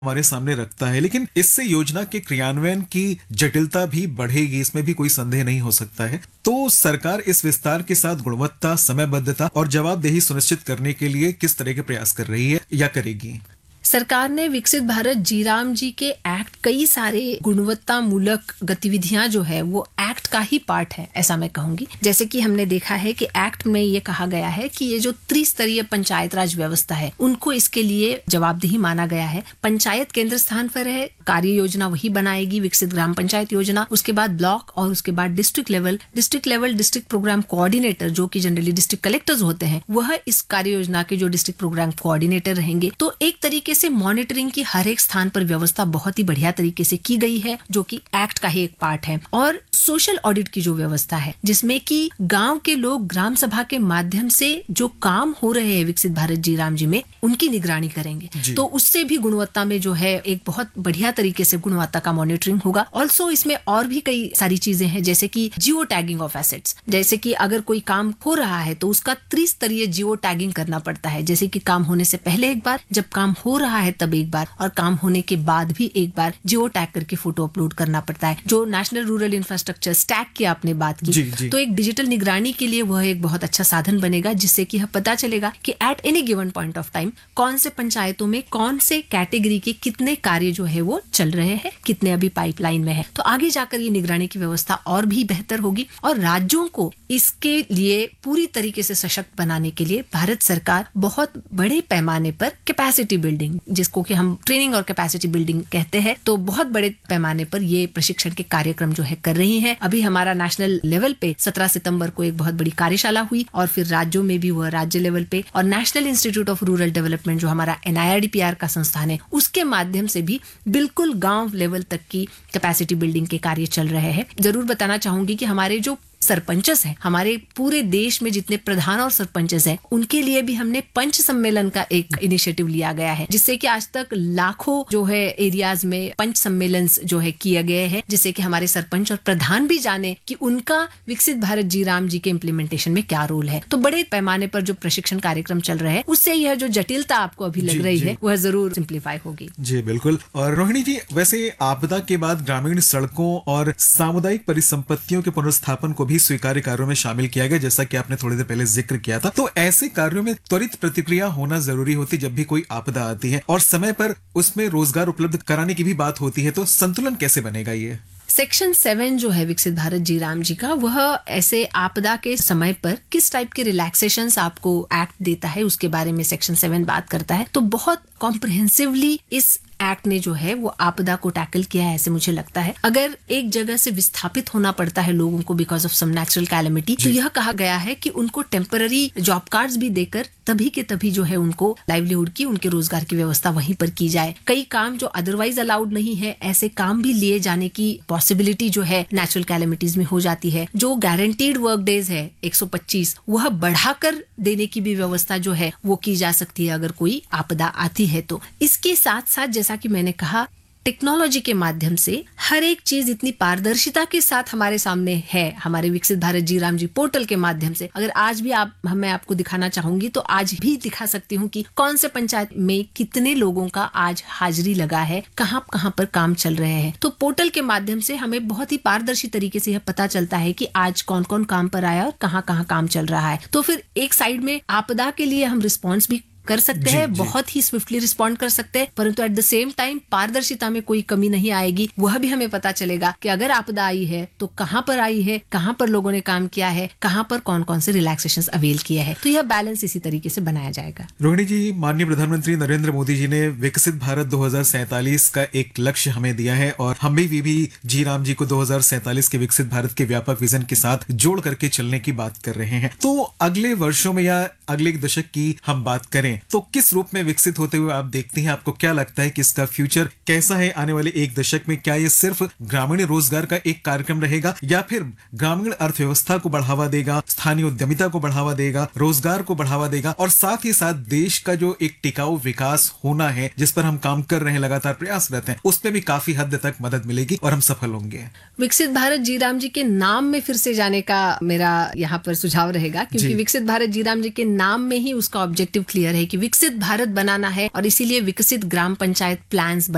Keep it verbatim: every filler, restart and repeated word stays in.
हमारे सामने रखता है, लेकिन इससे योजना के क्रियान्वयन की जटिलता भी बढ़ेगी, इसमें भी कोई संदेह नहीं हो सकता है। तो सरकार इस विस्तार के साथ गुणवत्ता, समयबद्धता और जवाबदेही सुनिश्चित करने के लिए किस तरह के प्रयास कर रही है या करेगी? सरकार ने विकसित भारत जी राम जी के एक्ट कई सारे गुणवत्ता मूलक गतिविधियां जो है वो एक्ट का ही पार्ट है, ऐसा मैं कहूंगी। जैसे कि हमने देखा है कि एक्ट में ये कहा गया है कि ये जो त्रिस्तरीय पंचायत राज व्यवस्था है उनको इसके लिए जवाबदेही माना गया है। पंचायत केंद्र स्थान पर है, कार्य योजना वही बनाएगी, विकसित ग्राम पंचायत योजना, उसके बाद ब्लॉक और उसके बाद district level district level district programme coordinator जो कि जनरली डिस्ट्रिक्ट कलेक्टर्स होते हैं, वह इस कार्य योजना के जो डिस्ट्रिक्ट प्रोग्राम कोऑर्डिनेटर रहेंगे। तो एक तरीके से मॉनिटरिंग की हर एक स्थान पर व्यवस्था बहुत ही बढ़िया तरीके से की गई है, जो कि एक्ट का ही एक पार्ट है। और सोशल ऑडिट की जो व्यवस्था है, जिसमें कि गांव के लोग ग्राम सभा के माध्यम से जो काम हो रहे हैं विकसित भारत जी राम जी में, उनकी निगरानी करेंगे। तो उससे भी गुणवत्ता में जो है एक बहुत बढ़िया तरीके से गुणवत्ता का मॉनिटरिंग होगा। ऑल्सो इसमें और भी कई सारी चीजें हैं, जैसे कि जियो टैगिंग ऑफ एसेट्स। जैसे कि अगर कोई काम हो रहा है तो उसका त्रिस्तरीय जियो टैगिंग करना पड़ता है। जैसे कि काम होने से पहले एक बार, जब काम हो रहा है तब एक बार, और काम होने के बाद भी एक बार जियो टैग करके फोटो अपलोड करना पड़ता है। जो नेशनल रूरल इंफ्रास्ट्रक्चर स्टैक की आपने बात की, जी, जी. तो एक डिजिटल निगरानी के लिए वह एक बहुत अच्छा साधन बनेगा, जिससे कि पता चलेगा कि at any given point of time कौन से पंचायतों में कौन से कैटेगरी के कितने कार्य जो है वो चल रहे हैं, कितने अभी पाइपलाइन में है। तो आगे जाकर ये निगरानी की व्यवस्था और भी बेहतर होगी। और राज्यों को इसके लिए पूरी तरीके से सशक्त बनाने के लिए भारत सरकार बहुत बड़े पैमाने पर कैपेसिटी बिल्डिंग, जिसको कि हम ट्रेनिंग और कैपेसिटी बिल्डिंग कहते हैं, तो बहुत बड़े पैमाने पर ये प्रशिक्षण के कार्यक्रम जो है कर रही हैं। अभी हमारा नेशनल लेवल पे सत्रह सितंबर को एक बहुत बड़ी कार्यशाला हुई, और फिर राज्यों में भी हुआ राज्य लेवल पे, और national institute of rural development जो हमारा N I R D P R का संस्थान है, उसके माध्यम से भी बिल्कुल गांव लेवल तक की कैपेसिटी बिल्डिंग के कार्य चल रहे हैं। जरूर बताना चाहूंगी कि हमारे जो सरपंचस हैं, हमारे पूरे देश में जितने प्रधान और सरपंचस हैं, उनके लिए भी हमने पंच सम्मेलन का एक इनिशिएटिव लिया गया है, जिससे कि आज तक लाखों जो है एरियाज में पंच सम्मेलन जो है किए गए हैं, जिससे कि हमारे सरपंच और प्रधान भी जाने कि उनका विकसित भारत जी राम जी के इम्प्लीमेंटेशन में क्या रोल है। तो बड़े पैमाने पर जो प्रशिक्षण कार्यक्रम चल रहे हैं, उससे यह जो जटिलता आपको अभी लग रही है वह जरूर सिंप्लीफाई होगी। जी बिल्कुल। और रोहिणी जी, वैसे आपदा के बाद ग्रामीण सड़कों और सामुदायिक परिसंपत्तियों के पुनर्स्थापन को भी स्वीकार्य कार्यों में शामिल किया गया, जैसा कि आपने थोड़ी देर पहले जिक्र किया था। तो ऐसे कार्यों में त्वरित प्रतिक्रिया होना जरूरी होती जब भी कोई आपदा आती है, और समय पर उसमें रोजगार उपलब्ध कराने की भी बात होती है। तो संतुलन कैसे बनेगा? ये सेक्शन सेवन जो है विकसित भारत जी राम जी का, वह ऐसे आपदा के समय पर किस टाइप के रिलैक्सेशंस आपको एक्ट देता है, उसके बारे में सेक्शन सेवन बात करता है। तो बहुत कॉम्प्रिहेंसिवली इस एक्ट ने जो है वो आपदा को टैकल किया है, ऐसे मुझे लगता है। अगर एक जगह से विस्थापित होना पड़ता है लोगों को because of some natural calamity, तो यह कहा गया है कि उनको टेम्पररी जॉब कार्ड्स भी देकर तभी के तभी जो है उनको लाइवलीहुड की, उनके रोजगार की व्यवस्था वहीं पर की जाए। कई काम जो अदरवाइज अलाउड नहीं है, ऐसे काम भी लिए जाने की पॉसिबिलिटी जो है नेचुरल कैलेमिटीज में हो जाती है। जो गारंटीड वर्क डेज है एक सौ पच्चीस, वह बढ़ाकर देने की भी व्यवस्था जो है वो की जा सकती है अगर कोई आपदा आती है तो। इसके साथ साथ जैसा कि मैंने कहा, टेक्नोलॉजी के माध्यम से हर एक चीज इतनी पारदर्शिता के साथ हमारे सामने है। हमारे विकसित भारत जी राम जी पोर्टल के माध्यम से अगर आज भी आप मैं आपको दिखाना चाहूंगी तो आज भी दिखा सकती हूँ कि कौन से पंचायत में कितने लोगों का आज हाजिरी लगा है, कहाँ कहाँ पर काम चल रहे हैं। तो पोर्टल के माध्यम से हमें बहुत ही पारदर्शी तरीके से यह पता चलता है कि आज कौन कौन काम पर आया और कहाँ कहाँ काम चल रहा है। तो फिर एक साइड में आपदा के लिए हम रिस्पॉन्स भी कर सकते हैं, बहुत ही स्विफ्टली रिस्पॉन्ड कर सकते हैं, परंतु एट द सेम टाइम पारदर्शिता में कोई कमी नहीं आएगी। वह भी हमें पता चलेगा कि अगर आपदा आई है तो कहाँ पर आई है, कहाँ पर लोगों ने काम किया है, कहाँ पर कौन कौन से रिलैक्सेशंस अवेल किया है। तो यह बैलेंस इसी तरीके से बनाया जाएगा। रोहिणी जी, माननीय प्रधानमंत्री नरेंद्र मोदी जी ने विकसित भारत दो हजार सैंतालीस का एक लक्ष्य हमें दिया है, और हम भी, भी जी राम जी को दो हजार सैंतालीस के विकसित भारत के व्यापक विजन के साथ जोड़ करके चलने की बात कर रहे हैं। तो अगले वर्षों में या अगले एक दशक की हम बात करें तो किस रूप में विकसित होते हुए आप देखते हैं? आपको क्या लगता है कि इसका फ्यूचर कैसा है आने वाले एक दशक में? क्या ये सिर्फ ग्रामीण रोजगार का एक कार्यक्रम रहेगा, या फिर ग्रामीण अर्थव्यवस्था को बढ़ावा देगा, स्थानीय उद्यमिता को बढ़ावा देगा, रोजगार को बढ़ावा देगा, और साथ ही साथ देश का जो एक टिकाऊ विकास होना है, जिस पर हम काम कर रहे हैं, लगातार प्रयासरत हैं, उसमें भी काफी हद तक मदद मिलेगी और हम सफल होंगे? विकसित भारत जी राम जी के नाम में फिर से जाने का मेरा यहाँ पर सुझाव रहेगा, क्योंकि विकसित भारत जी राम जी के नाम में ही उसका ऑब्जेक्टिव क्लियर है कि विकसित भारत बनाना है, और इसीलिए विकसित ग्राम पंचायत प्लान्स